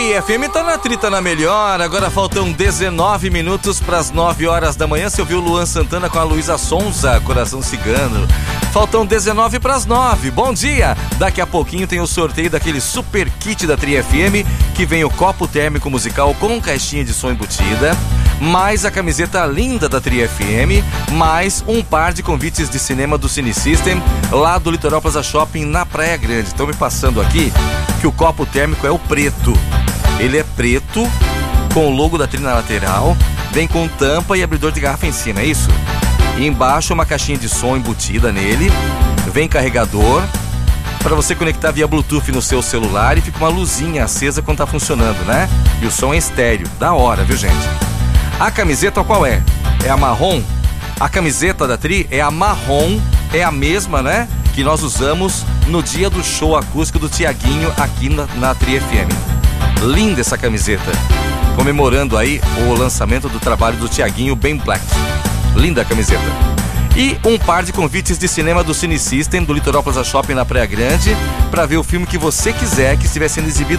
Tri FM tá na Tri, tá na melhor. Agora faltam 19 minutos para as 9 horas da manhã. Você ouviu o Luan Santana com a Luísa Sonza, Coração Cigano. Faltam 19 para as 9. Bom dia! Daqui a pouquinho tem o sorteio daquele super kit da Tri FM, que vem o copo térmico musical com caixinha de som embutida, mais a camiseta linda da Tri FM, mais um par de convites de cinema do Cine System, lá do Litoral Plaza Shopping, na Praia Grande. Estão me passando aqui que o copo térmico é o preto. Ele é preto, com o logo da Tri na lateral, vem com tampa e abridor de garrafa em cima, é isso? E embaixo uma caixinha de som embutida nele, vem carregador, para você conectar via Bluetooth no seu celular e fica uma luzinha acesa quando tá funcionando, né? E o som é estéreo, da hora, viu, gente? A camiseta qual é? É a marrom? A camiseta da Tri é a marrom, é a mesma, né? Que nós usamos no dia do show acústico do Tiaguinho aqui na Tri FM. Linda essa camiseta, comemorando aí o lançamento do trabalho do Tiaguinho Ben Black. Linda a camiseta. E um par de convites de cinema do Cine System, do Litoral Plaza Shopping na Praia Grande, para ver o filme que você quiser que estiver sendo exibido